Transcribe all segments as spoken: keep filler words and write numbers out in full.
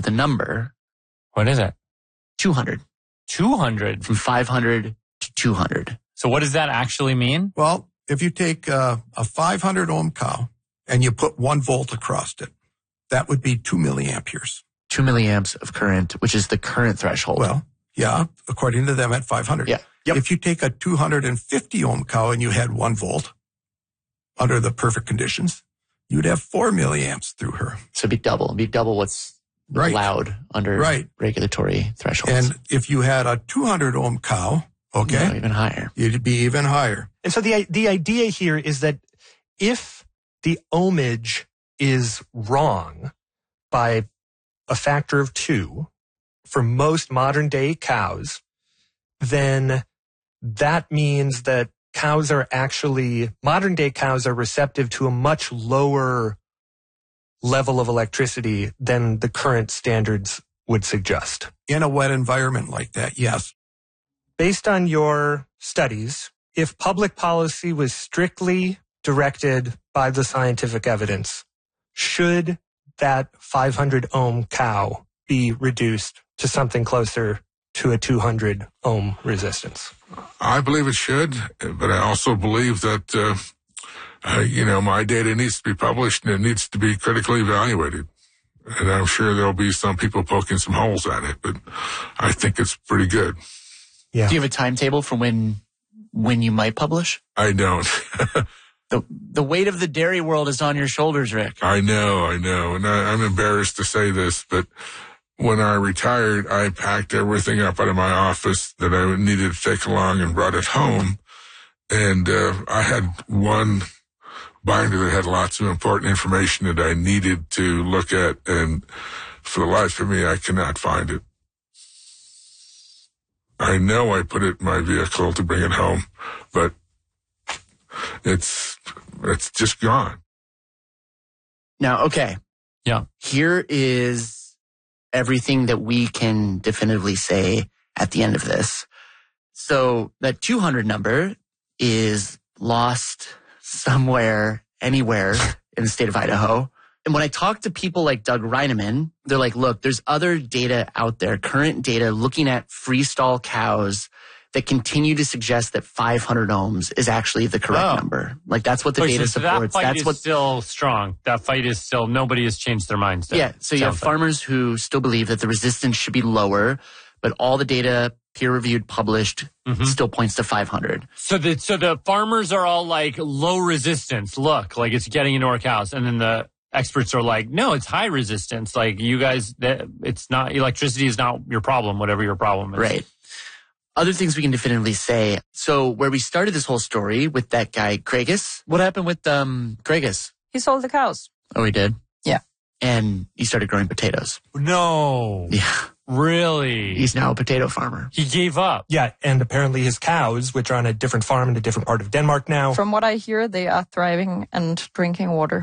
the number. What is it? two hundred. two hundred? From five hundred to two hundred. So what does that actually mean? Well, if you take uh, a five hundred ohm cow and you put one volt across it, that would be two milliamperes. Two milliamps of current, which is the current threshold. Well, yeah, according to them at five hundred. Yeah. Yep. If you take a two hundred fifty ohm cow and you had one volt under the perfect conditions, you'd have four milliamps through her. So it'd be double. It'd be double what's right. allowed under right. regulatory thresholds. And if you had a two hundred ohm cow, okay, no, even higher. It'd be even higher. And so the the idea here is that if the ohmage is wrong by a factor of two for most modern day cows, then that means that cows are actually, modern day cows are receptive to a much lower level of electricity than the current standards would suggest. In a wet environment like that, yes. Based on your studies, if public policy was strictly directed by the scientific evidence, should that five hundred ohm cow be reduced to something closer to a two hundred ohm resistance? I believe it should, but I also believe that, uh, uh, you know, my data needs to be published and it needs to be critically evaluated. And I'm sure there'll be some people poking some holes at it, but I think it's pretty good. Yeah. Do you have a timetable for when when you might publish? I don't. the The weight of the dairy world is on your shoulders, Rick. I know, I know. And I, I'm embarrassed to say this, but when I retired, I packed everything up out of my office that I needed to take along and brought it home. And uh, I had one binder that had lots of important information that I needed to look at. And for the life of me, I cannot find it. I know I put it in my vehicle to bring it home, but it's it's just gone. Now, okay. Yeah. Here is everything that we can definitively say at the end of this. So that two hundred number is lost somewhere, anywhere in the state of Idaho. And when I talk to people like Doug Reineman, they're like, look, there's other data out there, current data looking at freestall cows that continue to suggest that five hundred ohms is actually the correct oh. number. Like that's what the oh, data so supports. That fight that's is what still strong. That fight is still, nobody has changed their minds there. Yeah, so you have farmers who still believe that the resistance should be lower, but all the data peer-reviewed, published, mm-hmm. still points to five hundred. So the so the farmers are all like low resistance. Look, like it's getting into our cows, and then the experts are like, no, it's high resistance. Like you guys, it's not, electricity is not your problem, whatever your problem is. Right. Other things we can definitively say. So where we started this whole story with that guy, Craigus, what happened with um Craigus? He sold the cows. Oh, he did? Yeah. And he started growing potatoes. No. Yeah. Really? He's now a potato farmer. He gave up. Yeah, and apparently his cows, which are on a different farm in a different part of Denmark now. From what I hear, they are thriving and drinking water.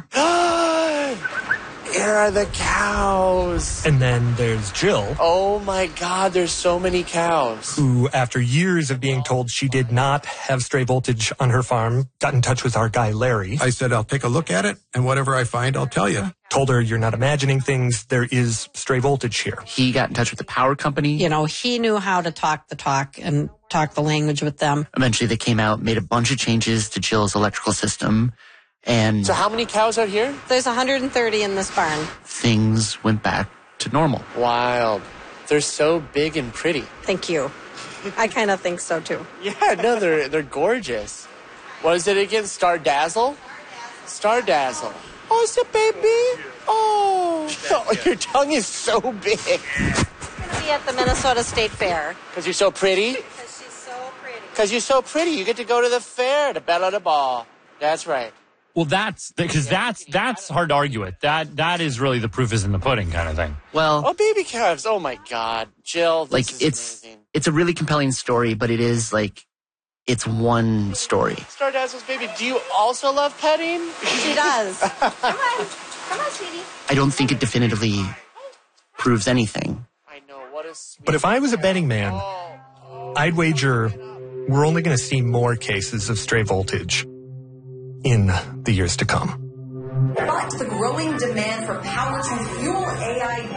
Here are the cows. And then there's Jill. Oh my God, there's so many cows. Who, after years of being told she did not have stray voltage on her farm, got in touch with our guy, Larry. I said, I'll take a look at it, and whatever I find, I'll tell you. Told her, you're not imagining things. There is stray voltage here. He got in touch with the power company. You know, he knew how to talk the talk and talk the language with them. Eventually they came out, made a bunch of changes to Jill's electrical system. And so how many cows are here? There's one hundred thirty in this barn. Things went back to normal. Wild. They're so big and pretty. Thank you. I kind of think so too. Yeah, no, they're they're gorgeous. What is it again? Star Dazzle? Star Dazzle. Oh, it's a baby. Oh, oh your tongue is so big. It's going to be at the Minnesota State Fair. Because you're so pretty? Because she's so pretty. Because you're so pretty. You get to go to the fair to bet on a ball. That's right. Well, that's because that's that's hard to argue with. That that is really the proof is in the pudding kind of thing. Well, oh, baby calves! Oh my God, Jill, this like is it's amazing. It's a really compelling story, but it is like it's one story. Star Dazzle's baby. Do you also love petting? She does. Come on, come on, sweetie. I don't think it definitively proves anything. I know what a sweet. But if I was a betting man, I'd wager we're only going to see more cases of stray voltage in the years to come. But the growing demand for power to fuel A I